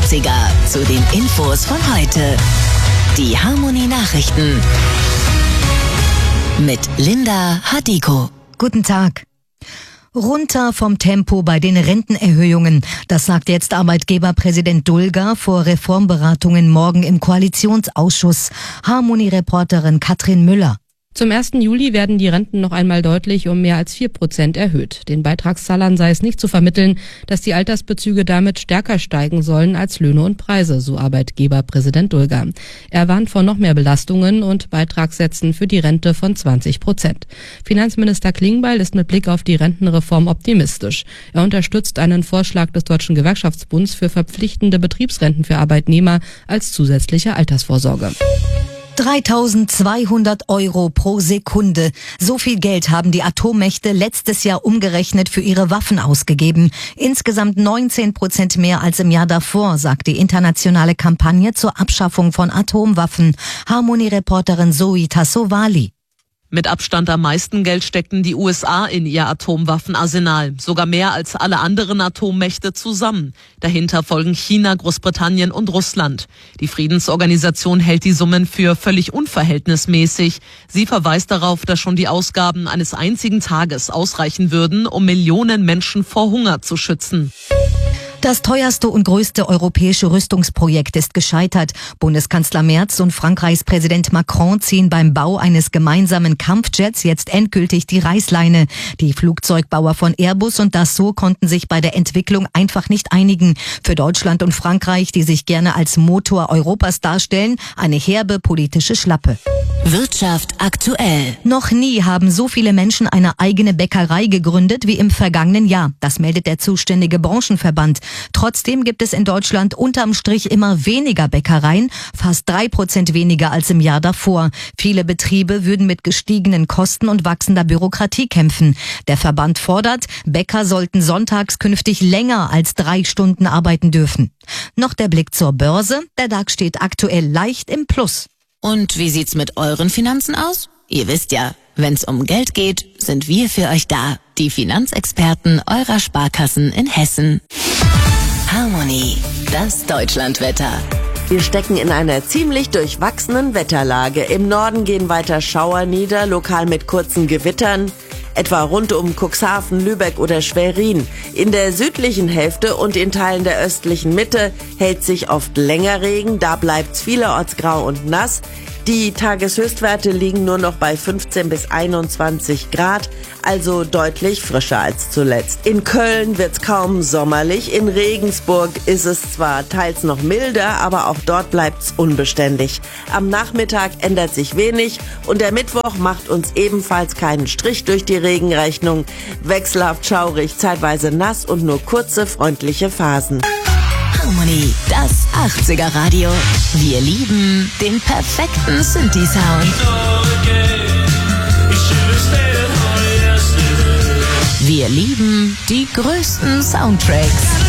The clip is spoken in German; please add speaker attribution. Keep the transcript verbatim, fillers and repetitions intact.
Speaker 1: achtziger zu den Infos von heute. Die Harmonie Nachrichten mit Linda Hadiko.
Speaker 2: Guten Tag. Runter vom Tempo bei den Rentenerhöhungen. Das sagt jetzt Arbeitgeberpräsident Dulger vor Reformberatungen morgen im Koalitionsausschuss. Harmonie-Reporterin Katrin Müller.
Speaker 3: Zum ersten Juli werden die Renten noch einmal deutlich um mehr als vier Prozent erhöht. Den Beitragszahlern sei es nicht zu vermitteln, dass die Altersbezüge damit stärker steigen sollen als Löhne und Preise, so Arbeitgeberpräsident Dulger. Er warnt vor noch mehr Belastungen und Beitragssätzen für die Rente von zwanzig Prozent. Finanzminister Klingbeil ist mit Blick auf die Rentenreform optimistisch. Er unterstützt einen Vorschlag des Deutschen Gewerkschaftsbunds für verpflichtende Betriebsrenten für Arbeitnehmer als zusätzliche Altersvorsorge.
Speaker 2: dreitausendzweihundert Euro pro Sekunde. So viel Geld haben die Atommächte letztes Jahr umgerechnet für ihre Waffen ausgegeben. Insgesamt neunzehn Prozent mehr als im Jahr davor, sagt die internationale Kampagne zur Abschaffung von Atomwaffen. Harmonie-Reporterin Zoe Tassovali.
Speaker 4: Mit Abstand am meisten Geld steckten die U S A in ihr Atomwaffenarsenal, sogar mehr als alle anderen Atommächte zusammen. Dahinter folgen China, Großbritannien und Russland. Die Friedensorganisation hält die Summen für völlig unverhältnismäßig. Sie verweist darauf, dass schon die Ausgaben eines einzigen Tages ausreichen würden, um Millionen Menschen vor Hunger zu schützen.
Speaker 2: Das teuerste und größte europäische Rüstungsprojekt ist gescheitert. Bundeskanzler Merz und Frankreichs Präsident Macron ziehen beim Bau eines gemeinsamen Kampfjets jetzt endgültig die Reißleine. Die Flugzeugbauer von Airbus und Dassault konnten sich bei der Entwicklung einfach nicht einigen. Für Deutschland und Frankreich, die sich gerne als Motor Europas darstellen, eine herbe politische Schlappe.
Speaker 1: Wirtschaft aktuell.
Speaker 2: Noch nie haben so viele Menschen eine eigene Bäckerei gegründet wie im vergangenen Jahr. Das meldet der zuständige Branchenverband. Trotzdem gibt es in Deutschland unterm Strich immer weniger Bäckereien, fast drei Prozent weniger als im Jahr davor. Viele Betriebe würden mit gestiegenen Kosten und wachsender Bürokratie kämpfen. Der Verband fordert, Bäcker sollten sonntags künftig länger als drei Stunden arbeiten dürfen. Noch der Blick zur Börse. Der DAX steht aktuell leicht im Plus.
Speaker 1: Und wie sieht's mit euren Finanzen aus? Ihr wisst ja, wenn's um Geld geht, sind wir für euch da. Die Finanzexperten eurer Sparkassen in Hessen. Harmonie, das Deutschlandwetter.
Speaker 5: Wir stecken in einer ziemlich durchwachsenen Wetterlage. Im Norden gehen weiter Schauer nieder, lokal mit kurzen Gewittern, etwa rund um Cuxhaven, Lübeck oder Schwerin. In der südlichen Hälfte und in Teilen der östlichen Mitte hält sich oft länger Regen, da bleibt's vielerorts grau und nass. Die Tageshöchstwerte liegen nur noch bei fünfzehn bis einundzwanzig Grad, also deutlich frischer als zuletzt. In Köln wird's kaum sommerlich, in Regensburg ist es zwar teils noch milder, aber auch dort bleibt's unbeständig. Am Nachmittag ändert sich wenig und der Mittwoch macht uns ebenfalls keinen Strich durch die Regenrechnung. Wechselhaft schaurig, zeitweise nass und nur kurze freundliche Phasen.
Speaker 1: Harmonie, das achtziger Radio. Wir lieben den perfekten Synthi-Sound. Wir lieben die größten Soundtracks.